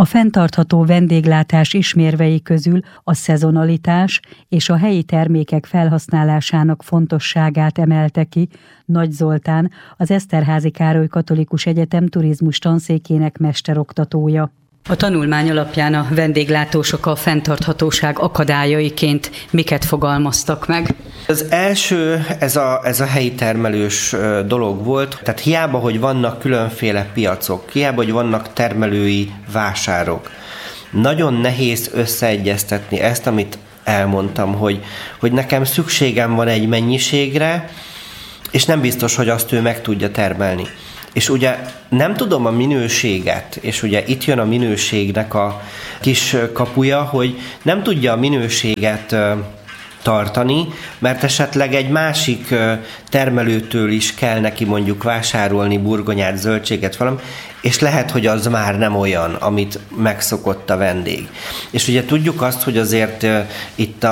A fenntartható vendéglátás ismérvei közül a szezonalitás és a helyi termékek felhasználásának fontosságát emelte ki Nagy Zoltán, az Eszterházy Károly Katolikus Egyetem turizmus tanszékének mesteroktatója. A tanulmány alapján a vendéglátósok a fenntarthatóság akadályaiként miket fogalmaztak meg? Az első, ez a helyi termelős dolog volt, tehát hiába, hogy vannak különféle piacok, hiába, hogy vannak termelői vásárok, nagyon nehéz összeegyeztetni ezt, amit elmondtam, hogy nekem szükségem van egy mennyiségre, és nem biztos, hogy azt ő meg tudja termelni. És ugye nem tudom a minőséget, és ugye itt jön a minőségnek a kis kapuja, hogy nem tudja a minőséget tartani, mert esetleg egy másik termelőtől is kell neki mondjuk vásárolni burgonyát, zöldséget, valami, és lehet, hogy az már nem olyan, amit megszokott a vendég. És ugye tudjuk azt, hogy azért itt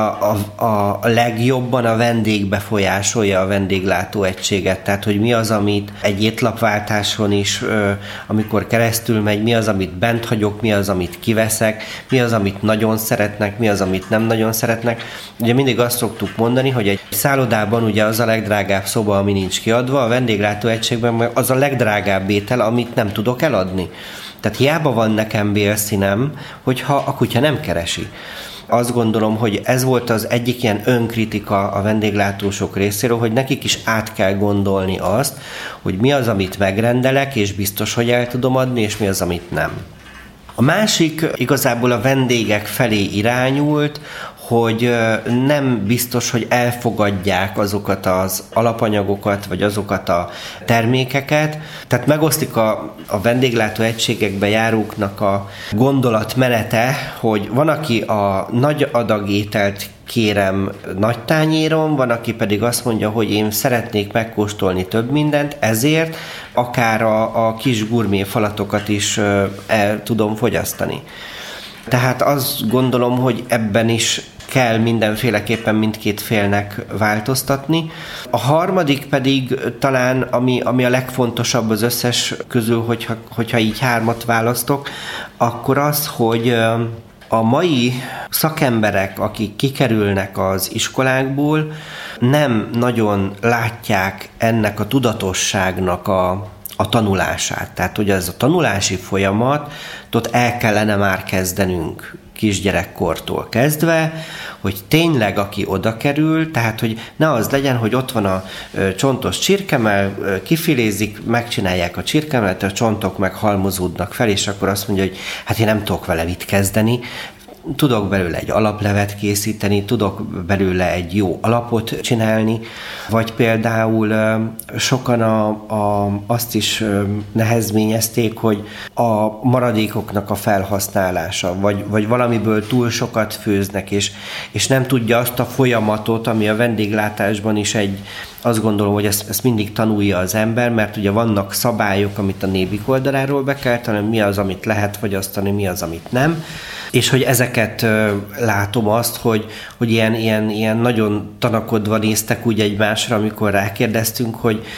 a legjobban a vendég befolyásolja a vendéglátóegységet, tehát hogy mi az, amit egy étlapváltáson is, amikor keresztül megy, mi az, amit bent hagyok, mi az, amit kiveszek, mi az, amit nagyon szeretnek, mi az, amit nem nagyon szeretnek. Ugye mindig azt szoktuk mondani, hogy egy szállodában ugye az a legdrágább szoba, ami nincs kiadva, a vendéglátóegységben az a legdrágább étel, amit nem tudok eladni. Tehát hiába van nekem bélszínem, hogyha a kutya nem keresi. Azt gondolom, hogy ez volt az egyik ilyen önkritika a vendéglátósok részéről, hogy nekik is át kell gondolni azt, hogy mi az, amit megrendelek, és biztos, hogy el tudom adni, és mi az, amit nem. A másik igazából a vendégek felé irányult, hogy nem biztos, hogy elfogadják azokat az alapanyagokat, vagy azokat a termékeket. Tehát megosztik a vendéglátó egységekbe járóknak a gondolatmenete, hogy van, aki a nagy adag ételt kérem nagy tányéron, van, aki pedig azt mondja, hogy én szeretnék megkóstolni több mindent, ezért akár a kis gurmé falatokat is el tudom fogyasztani. Tehát azt gondolom, hogy ebben is kell mindenféleképpen mindkét félnek változtatni. A harmadik pedig talán, ami a legfontosabb az összes közül, hogyha így hármat választok, akkor az, hogy a mai szakemberek, akik kikerülnek az iskolákból, nem nagyon látják ennek a tudatosságnak a tanulását. Tehát, hogy ez a tanulási folyamatot el kellene már kezdenünk kisgyerekkortól kezdve, hogy tényleg aki oda kerül, tehát hogy ne az legyen, hogy ott van a csontos csirkemell, kifilézik, megcsinálják a csirkemellet, a csontok meg halmozódnak fel, és akkor azt mondja, hogy hát én nem tudok vele mit kezdeni, tudok belőle egy alaplevet készíteni, tudok belőle egy jó alapot csinálni, vagy például sokan azt is nehezményezték, hogy a maradékoknak a felhasználása, vagy valamiből túl sokat főznek, és nem tudja azt a folyamatot, ami a vendéglátásban is azt gondolom, hogy ezt mindig tanulja az ember, mert ugye vannak szabályok, amit a Nébik oldaláról be kell tanulni, mi az, amit lehet fogyasztani, mi az, amit nem. És hogy ezeket látom azt, hogy ilyen nagyon tanakodva néztek úgy egymásra, amikor rákérdeztünk,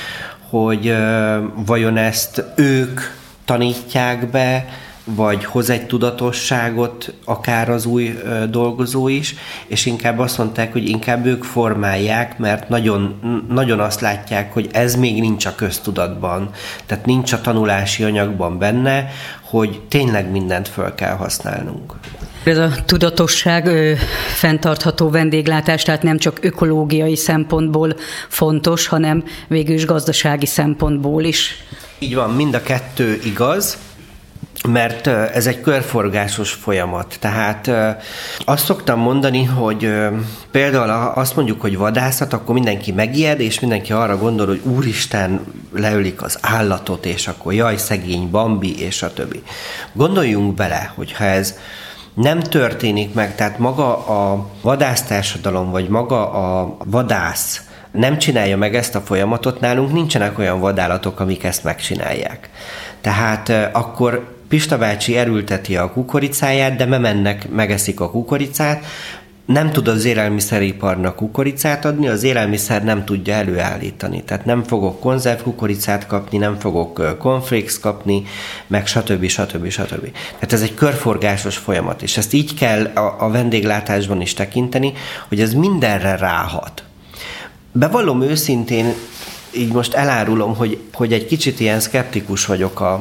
hogy vajon ezt ők tanítják be, vagy hoz egy tudatosságot akár az új dolgozó is, és inkább azt mondták, hogy inkább ők formálják, mert nagyon, nagyon azt látják, hogy ez még nincs a köztudatban, tehát nincs a tanulási anyagban benne, hogy tényleg mindent föl kell használnunk. Ez a tudatosság, fenntartható vendéglátás, tehát nem csak ökológiai szempontból fontos, hanem végül is gazdasági szempontból is. Így van, mind a kettő igaz, mert ez egy körforgásos folyamat. Tehát azt szoktam mondani, hogy például azt mondjuk, hogy vadászat, akkor mindenki megijed, és mindenki arra gondol, hogy úristen, leölik az állatot, és akkor jaj, szegény Bambi, és a többi. Gondoljunk bele, hogyha ez nem történik meg, tehát maga a vadásztársadalom, vagy maga a vadász nem csinálja meg ezt a folyamatot, nálunk nincsenek olyan vadállatok, amik ezt megcsinálják. Tehát akkor Pista bácsi erülteti a kukoricáját, de memennek, megeszik a kukoricát, nem tud az élelmiszeriparnak kukoricát adni, az élelmiszer nem tudja előállítani. Tehát nem fogok konzervkukoricát kapni, nem fogok cornflakes kapni, meg stb. Tehát ez egy körforgásos folyamat, és ezt így kell a vendéglátásban is tekinteni, hogy ez mindenre ráhat. Bevallom őszintén, így most elárulom, hogy egy kicsit ilyen szkeptikus vagyok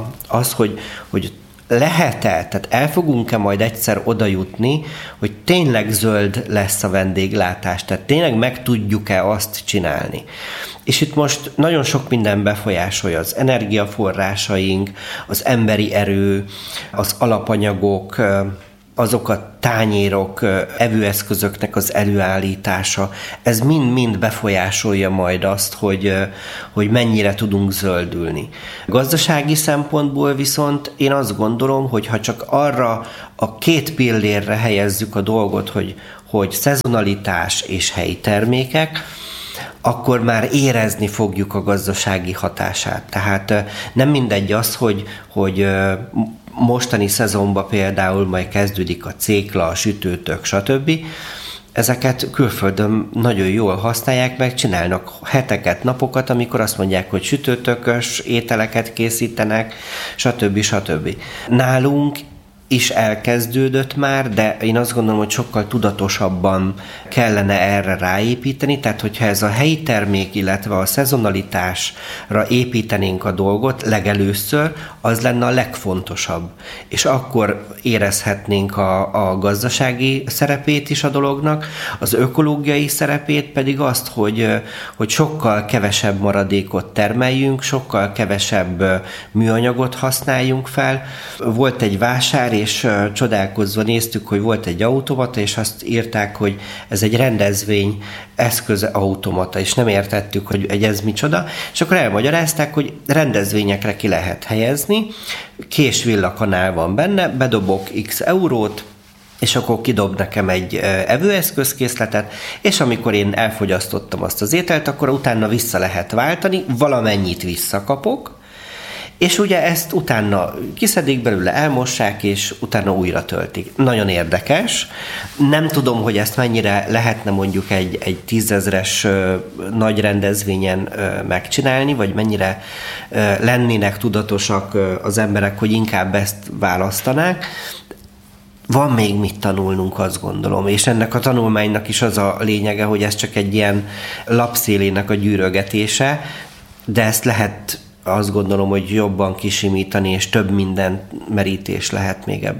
hogy lehet-e, tehát el fogunk-e majd egyszer oda jutni, hogy tényleg zöld lesz a vendéglátás, tehát tényleg meg tudjuk-e azt csinálni. És itt most nagyon sok minden befolyásolja, az energiaforrásaink, az emberi erő, az alapanyagok, azok a tányérok, evőeszközöknek az előállítása, ez mind-mind befolyásolja majd azt, hogy mennyire tudunk zöldülni. Gazdasági szempontból viszont én azt gondolom, hogy ha csak arra a két pillérre helyezzük a dolgot, hogy szezonalitás és helyi termékek, akkor már érezni fogjuk a gazdasági hatását. Tehát nem mindegy az, hogy mostani szezonban például majd kezdődik a cékla, a sütőtök, stb. Ezeket külföldön nagyon jól használják, meg csinálnak heteket, napokat, amikor azt mondják, hogy sütőtökös ételeket készítenek, stb. Nálunk is elkezdődött már, de én azt gondolom, hogy sokkal tudatosabban kellene erre ráépíteni, tehát hogyha ez a helyi termék, illetve a szezonalitásra építenénk a dolgot legelőször, az lenne a legfontosabb. És akkor érezhetnénk a gazdasági szerepét is a dolognak, az ökológiai szerepét pedig azt, hogy sokkal kevesebb maradékot termeljünk, sokkal kevesebb műanyagot használjunk fel. Volt egy vásár, és csodálkozva néztük, hogy volt egy automata, és azt írták, hogy ez egy rendezvény eszköze automata, és nem értettük, hogy ez micsoda, és akkor elmagyarázták, hogy rendezvényekre ki lehet helyezni, kés-villakanál van benne, bedobok x eurót, és akkor kidob nekem egy evőeszközkészletet, és amikor én elfogyasztottam azt az ételt, akkor utána vissza lehet váltani, valamennyit visszakapok, és ugye ezt utána kiszedik belőle, elmossák, és utána újra töltik. Nagyon érdekes. Nem tudom, hogy ezt mennyire lehetne mondjuk egy 10 000-es nagy rendezvényen megcsinálni, vagy mennyire lennének tudatosak az emberek, hogy inkább ezt választanák. Van még mit tanulnunk, azt gondolom, és ennek a tanulmánynak is az a lényege, hogy ez csak egy ilyen lapszélének a gyűrögetése, de ezt lehet, azt gondolom, hogy jobban kisimítani, és több minden merítés lehet még